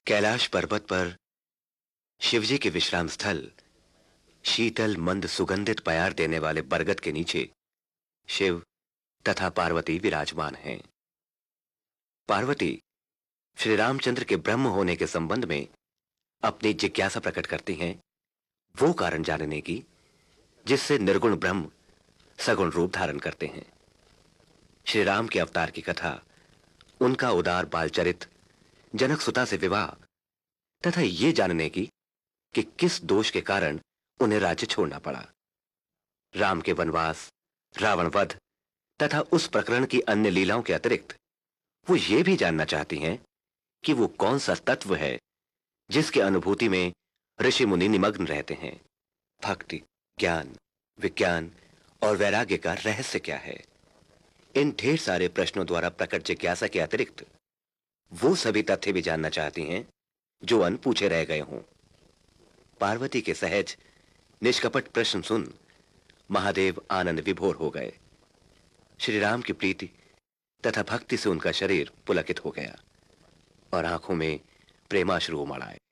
कैलाश पर्वत पर शिवजी के विश्राम स्थल शीतल मंद सुगंधित प्यार देने वाले बरगद के नीचे शिव तथा पार्वती विराजमान हैं। पार्वती श्री रामचंद्र के ब्रह्म होने के संबंध में अपनी जिज्ञासा प्रकट करती हैं, वो कारण जानने की जिससे निर्गुण ब्रह्म सगुण रूप धारण करते हैं। श्री राम के अवतार की कथा, उनका उदार बालचरित, जनक सुता से विवाह तथा ये जानने की कि किस दोष के कारण उन्हें राज्य छोड़ना पड़ा। राम के वनवास, रावण वध तथा उस प्रकरण की अन्य लीलाओं के अतिरिक्त वो ये भी जानना चाहती हैं कि वो कौन सा तत्व है जिसके अनुभूति में ऋषि मुनि निमग्न रहते हैं। भक्ति, ज्ञान, विज्ञान और वैराग्य का रहस्य क्या है? इन ढेर सारे प्रश्नों द्वारा प्रकट जिज्ञासा के अतिरिक्त वो सभी तथ्य भी जानना चाहती हैं जो अनपूछे रह गए हों। पार्वती के सहज निष्कपट प्रश्न सुन महादेव आनंद विभोर हो गए। श्री राम की प्रीति तथा भक्ति से उनका शरीर पुलकित हो गया और आंखों में प्रेमाश्रु उमड़ आए।